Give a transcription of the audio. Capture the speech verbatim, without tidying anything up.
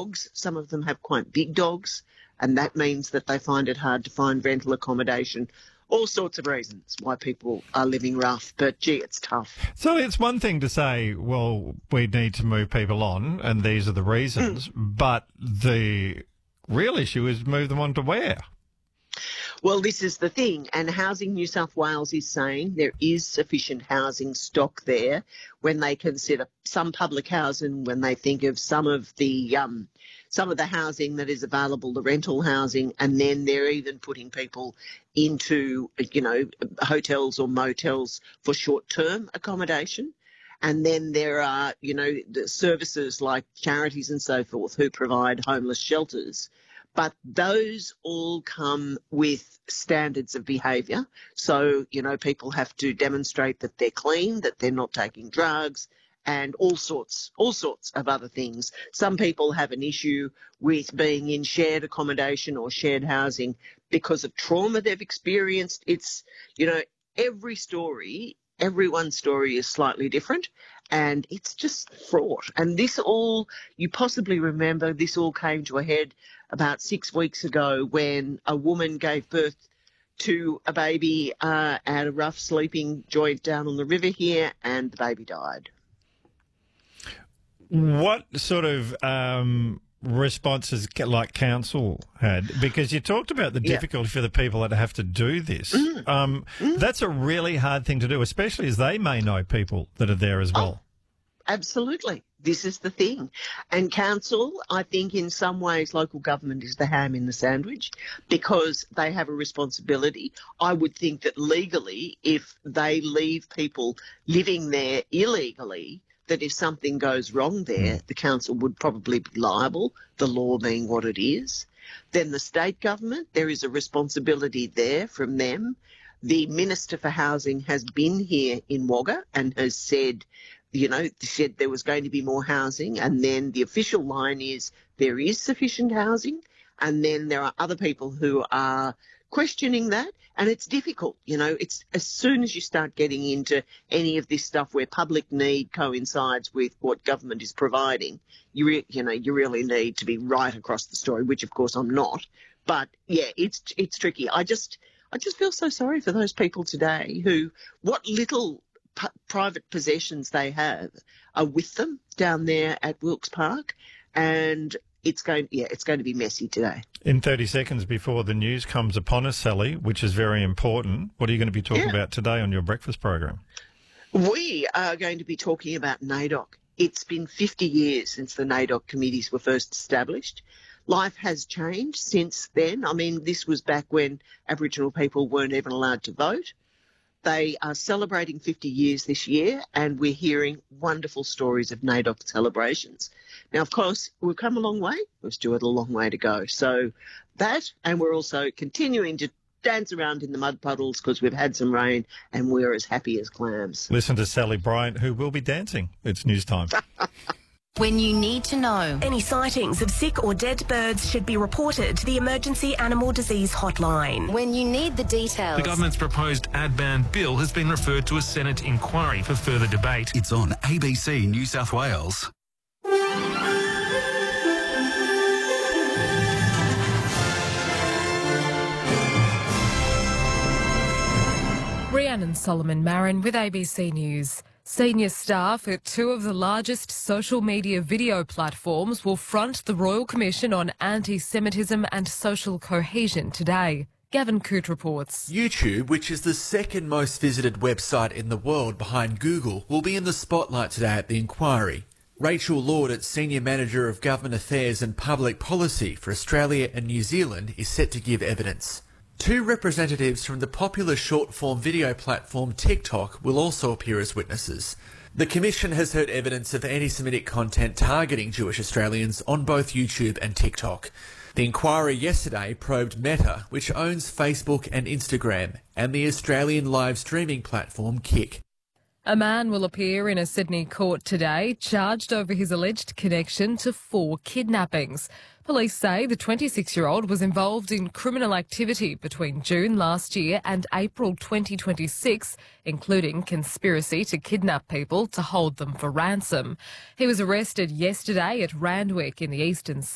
dogs. Some of them have quite big dogs, and that means that they find it hard to find rental accommodation. All sorts of reasons why people are living rough, but gee, it's tough. So it's one thing to say, well, we need to move people on, and these are the reasons, mm. but the real issue is move them on to where? Well, this is the thing, and Housing New South Wales is saying there is sufficient housing stock there when they consider some public housing, when they think of some of the um, some of the housing that is available, the rental housing, and then they're even putting people into, you know, hotels or motels for short-term accommodation. And then there are, you know, the services like charities and so forth who provide homeless shelters. But those all come with standards of behaviour. So, you know, people have to demonstrate that they're clean, that they're not taking drugs, and all sorts, all sorts of other things. Some people have an issue with being in shared accommodation or shared housing because of trauma they've experienced. It's, you know, every story, everyone's story is slightly different, and it's just fraught. And this all, you possibly remember, this all came to a head about six weeks ago when a woman gave birth to a baby uh, at a rough sleeping joint down on the river here, and the baby died. What sort of um, responses like council had? Because you talked about the difficulty yeah. for the people that have to do this. Mm. Um, mm. That's a really hard thing to do, especially as they may know people that are there as well. Oh, absolutely. This is the thing. And council, I think in some ways local government is the ham in the sandwich because they have a responsibility. I would think that legally, if they leave people living there illegally, that if something goes wrong there, the council would probably be liable, the law being what it is. Then the state government, there is a responsibility there from them. The Minister for Housing has been here in Wagga and has said, you know, said there was going to be more housing, and then the official line is there is sufficient housing, and then there are other people who are questioning that, and it's difficult. You know, it's as soon as you start getting into any of this stuff where public need coincides with what government is providing, you re- you know, you really need to be right across the story, which of course I'm not. But yeah, it's it's tricky. I just I just feel so sorry for those people today who, what little p- private possessions they have are with them down there at Wilkes Park, and It's going, yeah, it's going to be messy today. In thirty seconds before the news comes upon us, Sally, which is very important, what are you going to be talking yeah. about today on your breakfast program? We are going to be talking about NAIDOC. It's been fifty years since the NAIDOC committees were first established. Life has changed since then. I mean, this was back when Aboriginal people weren't even allowed to vote. They are celebrating fifty years this year, and we're hearing wonderful stories of NAIDOC celebrations. Now, of course, we've come a long way. We've still got a long way to go. So that, and we're also continuing to dance around in the mud puddles because we've had some rain and we're as happy as clams. Listen to Sally Bryant, who will be dancing. It's news time. When you need to know. Any sightings of sick or dead birds should be reported to the Emergency Animal Disease Hotline. When you need the details. The government's proposed ad ban bill has been referred to a Senate inquiry for further debate. It's on A B C New South Wales. Rhiannon Solomon-Marin with A B C News. Senior staff at two of the largest social media video platforms will front the Royal Commission on Anti-Semitism and Social Cohesion today. Gavin Coote reports. YouTube, which is the second most visited website in the world behind Google, will be in the spotlight today at the inquiry. Rachel Lord, its Senior Manager of Government Affairs and Public Policy for Australia and New Zealand, is set to give evidence. Two representatives from the popular short-form video platform TikTok will also appear as witnesses. The Commission has heard evidence of anti-Semitic content targeting Jewish Australians on both YouTube and TikTok. The inquiry yesterday probed Meta, which owns Facebook and Instagram, and the Australian live streaming platform Kick. A man will appear in a Sydney court today, charged over his alleged connection to four kidnappings. Police say the twenty-six-year-old was involved in criminal activity between June last year and April twenty twenty-six, including conspiracy to kidnap people to hold them for ransom. He was arrested yesterday at Randwick in the eastern